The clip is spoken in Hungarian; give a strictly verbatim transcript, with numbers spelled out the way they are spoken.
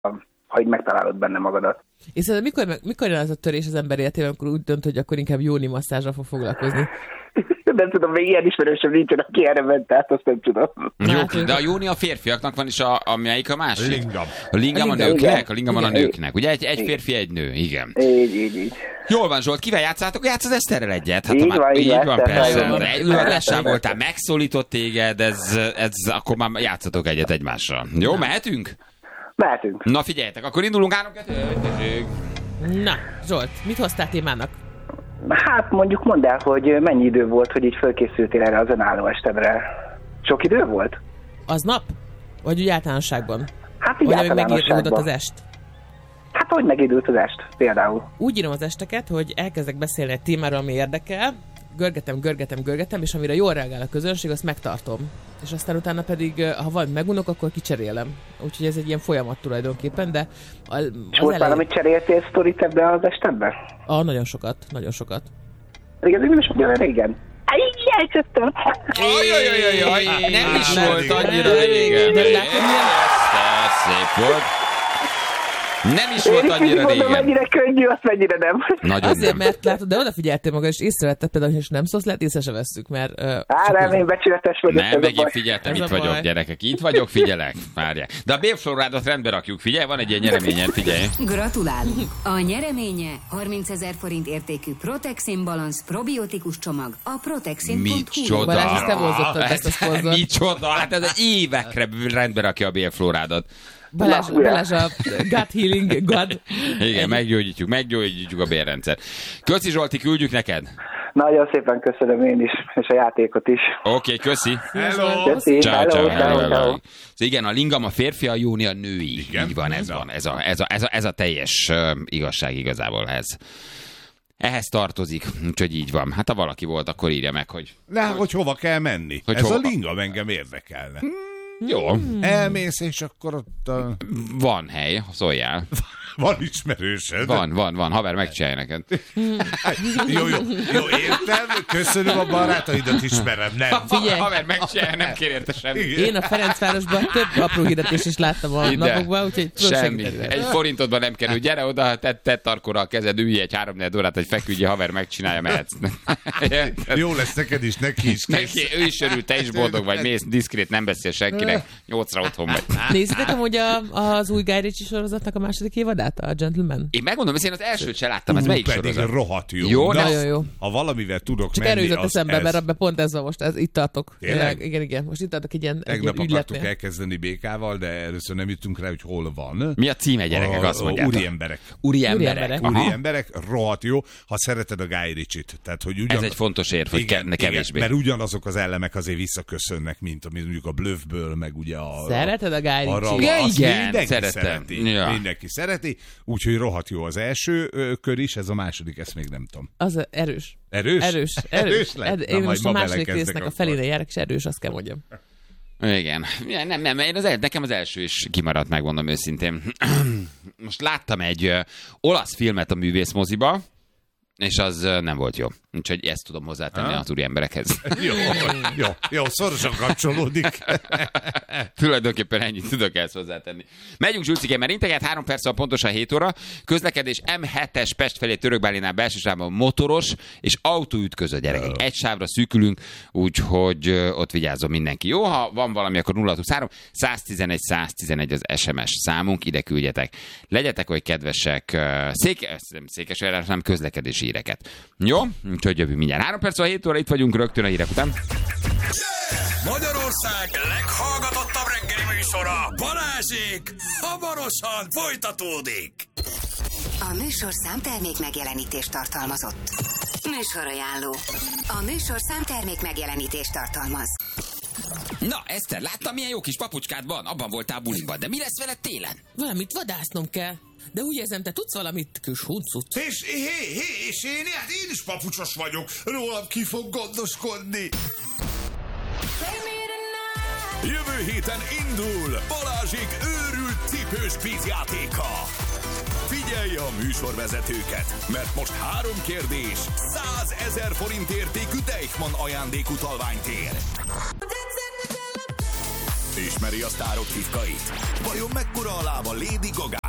ha így megtalálod benne magadat. És ez mikor, mikor jön az a törés az ember életében, amikor úgy dönt, hogy akkor inkább jóni masszázsra fog foglalkozni? Nem tudom, még ilyen ismerősöm nincsen, aki erre ment, tehát azt nem tudom. Jó, de a jóni a férfiaknak van, és a, amelyik a másik? Lingam. A lingam a, a nőknek? Igen. A lingam van a nőknek. Ugye egy, egy férfi, egy nő, igen. Így, így, így. Jól van, Zsolt, kivel játszátok? Játsz az Eszterrel egyet? Hát, így már, van, így, így van, persze. Előadásán voltál, megszólított téged, ez, ez, akkor már játszatok egyet egymással. Jó, mehetünk? Mehetünk. Na figyeljetek, akkor indulunk három kettő. Na, Zsolt, mit hoztál témának? Hát mondjuk mondd el, hogy mennyi idő volt, hogy így fölkészültél erre az önálló estedre. Sok idő volt? Az nap? Vagy úgy általánosságban? Hát így vagy általánosságban. Megírodott az est? Hát hogy megidőlt az est, például? Úgy írom az esteket, hogy elkezdek beszélni egy témáról, ami érdekel, görgetem, görgetem, görgetem, és amire jól reagál a közönség, azt megtartom. És aztán utána pedig, ha valamit megunok, akkor kicserélem. Úgyhogy ez egy ilyen folyamat tulajdonképpen, de... A, és volt már, amit cseréltél sztorit ebbe az estedbe? Ah, nagyon sokat, nagyon sokat. Pedig ez is olyan régen. Ajjjjj, csöttem! Ajjjjjjjjjjj, nem is volt annyira régen. Szép volt. Nem is volt annyira régen. Én mennyire könnyű, azt mennyire nem. Nagyon Azért, nem. mert látod, de odafigyeltél maga, és észrevetted például, hogy nem szólsz, lehet észre se vesszük, mert... Uh, Á, nem, én becsületes vagyok. Nem, meg én figyeltem, Ez itt a vagyok, baj. gyerekek, itt vagyok, figyelek, várják. De a bélflorádat rendbe rakjuk, figyelj, van egy ilyen nyereményen, figyelj. Gratulálunk! A nyereménye harmincezer forint értékű Protexin Balance probiotikus csomag a protexin pont hu. Micsoda? Balázs, ezt te vonzottad, ezt a szponzort. Micsoda? Hát ez évekre rendbe rakja a bélflorádat. Balázs, Na, Balázs a gut healing god. Igen, meggyógyítjuk, meggyógyítjuk a bélrendszer. Köszi Zsolti, küldjük neked. Nagyon szépen köszönöm én is, és a játékot is. Oké, okay, köszi. Hello! Köszi, Ciao, hello, ciao, hello, hello, hello. hello. Szóval igen, a lingam a férfi, a jóni a női. Igen? Így van, ez Na. van. Ez a, ez, a, ez, a, ez a teljes uh, igazság igazából ez. Ehhez tartozik, úgyhogy így van. Hát ha valaki volt, akkor írja meg, hogy... Na, hogy, hogy hova kell menni? Hogy Ez hova? a lingam engem érdekelne. Jó, Elmész, és akkor ott a... van hely, szóljál. van ismerősöd. Van, van, van, haver, megcsinálj neked. Jó, jó, jó, értem, köszönöm, a barátaidat ismerem, nem. Figyelj. Haver, megcsinálj, nem kér érte semmit. Igen. Én a Ferencvárosban több apró hirdetést is láttam a Ide. napokban, úgyhogy tudom Semmi. segíteni. Egy forintodban nem kerül. Gyere oda, tedd te tarkóra a kezed, ülj egy három-négy órát, hogy feküdj, haver, megcsinálja, mehetsz. Jó lesz neked is, neki is. Neki, ő is örül, te is boldog vagy, mész diszkrét, nem beszél senkinek, nyolcra otthon vagy. Nézitek amúgy a, az új Guy Ritchie sorozatnak a második évadát, a Gentleman? Én megmondom, hogy én az elsőt se láttam, ez Ú, melyik pedig sorozat? rohadt jó. Jó, Na, nagyon jó. Ha valamivel tudok Csak menni, erről jutott az eszembe, ez. mert abban pont ez van most, ez, itt tartok. Tényleg? Igen, igen, most itt tartok egy ilyen, egy Tegnap ilyen akartuk ügyletnél. elkezdeni békával, de először nem jutunk rá, hogy hol van. Mi a címe, gyerekek, A- azt a mondjátok? Úri emberek. Úri Úri emberek. emberek. Aha. Úri emberek, rohadt jó, ha szereted a Guy Ritchie-t. Tehát, hogy ugyan... Ez egy fontos érv, hogy igen, ke- kevésbé. Igen, mert ugyanazok az elemek azért visszaköszönnek, mint amit mondjuk a Bluffből, meg ugye a... Szereted a Guy a, Ritchie? Ja, azt igen, mindenki szeretem. szereti. Ja. Mindenki szereti, úgyhogy rohadt jó az első ö, kör is, ez a második, ezt még nem tudom. Az a- erős. Erős? Erős, Erős erős. lett? Ed- Na, Én majd most ma a második belekezdek résznek a akkor. felére járok, és erős, azt kell mondjam. Igen. Ja, nem, nem, én az el, nekem az első is kimaradt, megmondom őszintén. Most láttam egy ö, olasz filmet a művészmoziba, és az ö, nem volt jó. Úgyhogy ezt tudom hozzátenni Ha? az úri emberekhez. Jó, jó, jó, szorosan kapcsolódik. Tulajdonképpen ennyit tudok ezt hozzátenni. Megyünk Zsulcikén, mert integet három perccel pontosan hét óra. Közlekedés M hetes Pest felé Törökbálinál belső sávban motoros és autó ütközött, gyerekek. Egy sávra szűkülünk, úgyhogy ö, ott vigyázzon mindenki. Jó, ha van valami, akkor nulla huszonhárom száztizenegy száztizenegy az es em es számunk, ide küldjetek. Legyetek oly kedvesek, ö, széke, nem székesfehérvár, hanem közlekedési híreket. Jó? Úgyhogy jövünk mindjárt. három perc a hét óra, itt vagyunk rögtön a hírek után. Magyarország leghallgatottabb reggeli műsora, Balázsék, hamarosan folytatódik. A műsorszám termék megjelenítést tartalmazott. Műsorajánló. A műsorszám termék megjelenítést tartalmaz. Na, Eszter, láttam, milyen jó kis papucskád van? Abban voltál buliban, de mi lesz veled télen? Valamit vadásznom kell. De úgy érzem, te tudsz valamit, kis huncut? És hé, hé, és én, hát én is papucsos vagyok, rólam ki fog gondoskodni. Jövő héten indul Balázsék őrült cipős kvízjátéka. Figyelj a műsorvezetőket, mert most három kérdés, százezer forint értékű Deichmann ajándékutalványt ér. ismeri a sztárok titkait? Vajon mekkora a lába Lady Gaga?